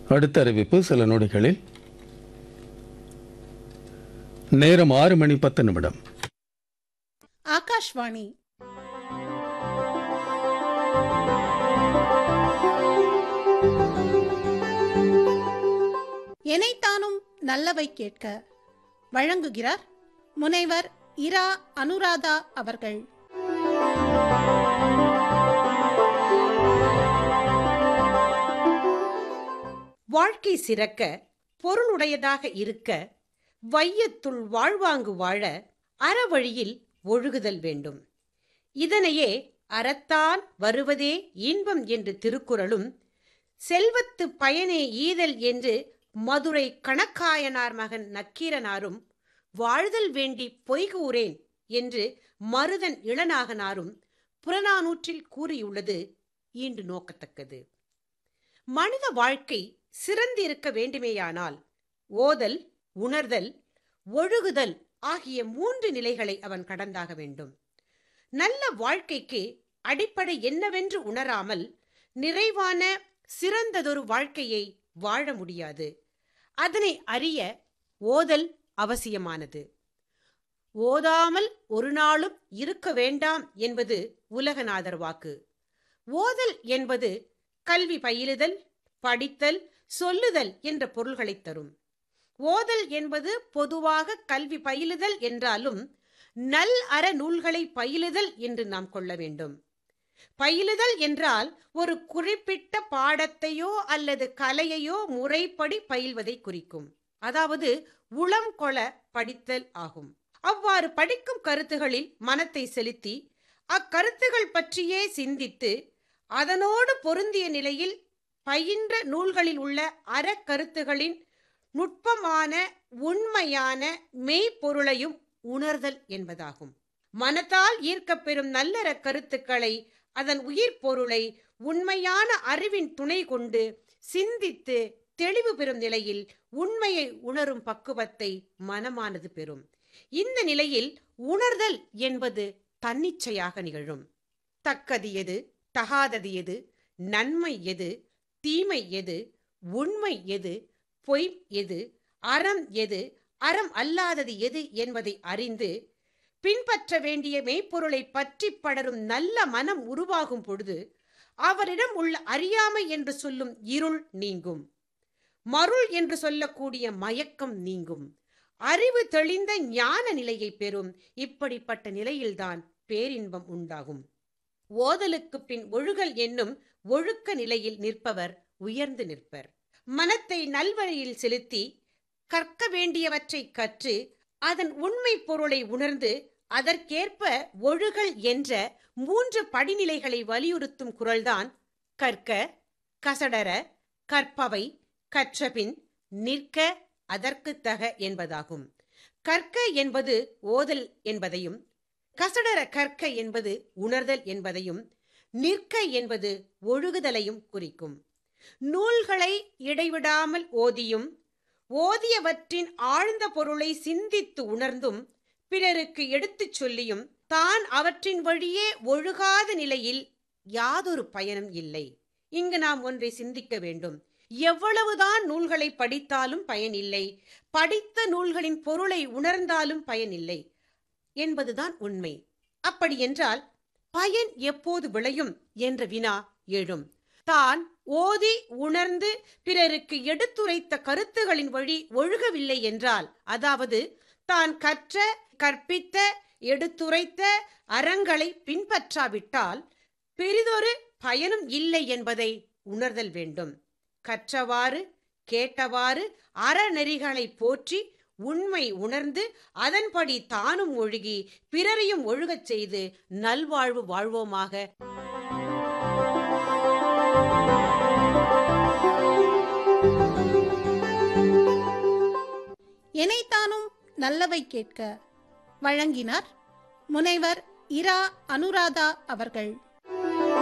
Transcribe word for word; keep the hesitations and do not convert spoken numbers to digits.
அடுத்த அறிவிப்பு சில நொடிகளில். நேரம் ஆறு மணி பத்து நிமிடம். ஆகாஷ்வாணி. எனைத்தானும் நல்லவை கேட்க வழங்குகிறார் முனைவர் இரா அனுராதா அவர்கள். வாழ்க்கை சிறக்க, பொருளுடையதாக இருக்க, வையத்துள் வாழ்வாங்கு வாழ அறவழியில் ஒழுகுதல் வேண்டும். இதனையே அறத்தான் வருவதே இன்பம் என்று திருக்குறளும், செல்வத்து பயனே ஈதல் என்று மதுரை கணக்காயனார் மகன் நக்கீரனாரும், வாழ்தல் வேண்டி பொய்கூறேன் என்று மருதன் இளநாகனாரும் புறநானூற்றில் கூறியுள்ளது ஈண்டு நோக்கத்தக்கது. மனித வாழ்க்கை சிறந்திருக்க வேண்டுமேயானால் ஓதல், உணர்தல், ஒழுகுதல் ஆகிய மூன்று நிலைகளை அவன் கடந்தாக வேண்டும். நல்ல வாழ்க்கைக்கு அடிப்படை என்னவென்று உணராமல் நிறைவான சிறந்ததொரு வாழ்க்கையை வாழ முடியாது. அதனை அறிய ஓதல் அவசியமானது. ஓதாமல் ஒரு நாளும் இருக்க வேண்டாம் என்பது உலகநாதர் வாக்கு. ஓதல் என்பது கல்வி பயிலுதல், படித்தல், சொல்லுதல் என்ற பொருள்களை தரும். ஓதல் என்பது பொதுவாக கல்வி பயிலுதல் என்றாலும் நல் அற நூல்களை பயிலுதல் என்று நாம் கொள்ள வேண்டும். பயிலுதல் என்றால் ஒரு குறிப்பிட்ட பாடத்தையோ அல்லது கலையையோ முறைப்படி பயில்வதை குறிக்கும். அதாவது உளம் கொள படித்தல் ஆகும். அவ்வாறு படிக்கும் கருத்துகளில் மனத்தை செலுத்தி அக்கருத்துகள் பற்றியே சிந்தித்து அதனோடு பொருந்திய நிலையில் பயின்ற நூல்களில் உள்ள அறக்கருத்துகளின் நுட்பமான உண்மையான மெய்ப்பொருளையும் உணர்தல் என்பதாகும். மனத்தால் ஈர்க்கப்பெறும் நல்லற கருத்துக்களை, அதன் உயிர் பொருளை உண்மையான அறிவின் துணை கொண்டு சிந்தித்து தெளிவு பெறும் நிலையில் உண்மையை உணரும் பக்குவத்தை மனமானது பெறும். இந்த நிலையில் உணர்தல் என்பது தன்னிச்சையாக நிகழும். தக்கது எது, தகாதது எது, நன்மை எது, தீமை எது, உண்மை எது, பொய் எது, அறம் எது, அறம் அல்லாதது எது என்பதை அறிந்து பின்பற்ற வேண்டிய மெய்ப்பொருளை பற்றி படரும் நல்ல மனம் உருவாகும் பொழுது அவரிடம் உள்ள அறியாமை என்று சொல்லும் இருள் நீங்கும். மருள் என்று சொல்லக்கூடிய மயக்கம் நீங்கும். அறிவு தெளிந்த ஞான நிலையை பெறும். இப்படிப்பட்ட நிலையில்தான் பேரின்பம் உண்டாகும். ஓதலுக்கு பின் ஒழுகல் என்னும் ஒழுக்க நிலையில் நிற்பவர் உயர்ந்து நிற்பர். மனத்தை நல்வழியில் செலுத்தி கற்க வேண்டியவற்றை கற்று அதன் உண்மை பொருளை உணர்ந்து அதற்கேற்ப ஒழுகல் என்ற மூன்று படிநிலைகளை வலியுறுத்தும் குறள்தான் கற்க, கசடர, கற்பவை, கற்றபின் நிற்க அதற்கு தக என்பதாகும். கற்க என்பது ஓதல் என்பதையும், கசடர கற்க என்பது உணர்தல் என்பதையும், நிற்க என்பது ஒழுகுதலையும் குறிக்கும். நூல்களை இடைவிடாமல் ஓதியும் ஓதியவற்றின் ஆழ்ந்த பொருளை சிந்தித்து உணர்ந்தும் பிறருக்கு எடுத்துச் சொல்லியும் தான் அவற்றின் வழியே ஒழுகாத நிலையில் யாதொரு பயனும் இல்லை. இங்கு நாம் ஒன்றை சிந்திக்க வேண்டும். எவ்வளவுதான் நூல்களை படித்தாலும் பயனில்லை, படித்த நூல்களின் பொருளை உணர்ந்தாலும் பயனில்லை என்பதுதான் உண்மை. அப்படி என்றால் பயன் எப்போது விளையும் என்ற வினா எழும். தான் ஓதி உணர்ந்து பிறருக்கு எடுத்துரைத்த கருத்துகளின் வழி ஒழுகவில்லை என்றால், அதாவது தான் கற்ற, கற்பித்த, எடுத்துரைத்த அறங்களை பின்பற்றாவிட்டால் பெரிதொரு பயனும் இல்லை என்பதை உணர்தல் வேண்டும். கற்றவாறு கேட்டவாறு அறநெறிகளை போற்றி உண்மை உணர்ந்து அதன்படி தானும் ஒழுகி பிறரையும் ஒழுகச் செய்து நல்வாழ்வு வாழ்வோமாக. எனைத்தானும் நல்லவை கேட்க வழங்கினார் முனைவர் இரா அனுராதா அவர்கள்.